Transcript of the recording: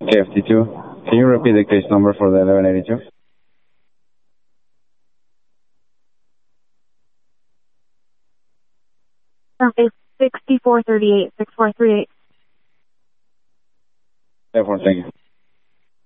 KFT2. Can you repeat the case number for the 1182? It's 6438, 6438. Therefore, thank you.